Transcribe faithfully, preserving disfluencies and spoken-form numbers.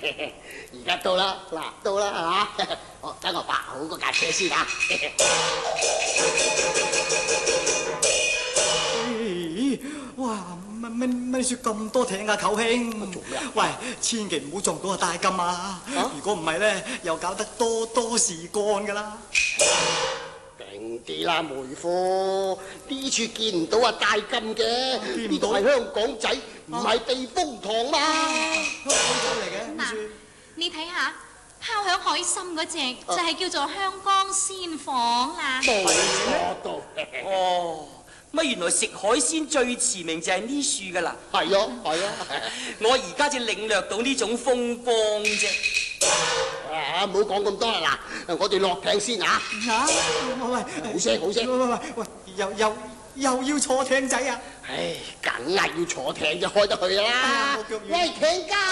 而家到啦，嗱到啦係嘛？我等我拍好嗰架車先啊！ 哇！乜乜乜雪咁多艇啊，舅兄！ 做咩啊？ 喂，千祈唔好撞到阿大金啊！如果唔係咧，又搞得多多事幹噶啦！ 勁啲啦，妹夫！呢處見唔到阿大金嘅，呢度係香港仔，唔係避風塘嘛！ 香港仔嚟嘅， 嗱，你睇下拋響海參嗰隻就係叫做香江鮮舫啦。 冇錯到。 哦，乜原來食海鮮最馳名就係呢樹噶啦？ 係咯，係啊！ 我而家至領略到呢種風光啫。 啊，唔好講咁多啦，嗱，我哋落艇先啊！ 嚇！喂喂， 好聲好聲！ 喂喂喂喂，又又又要坐艇仔啊！ 唉，梗係要坐艇就開得去啦！喂，艇家！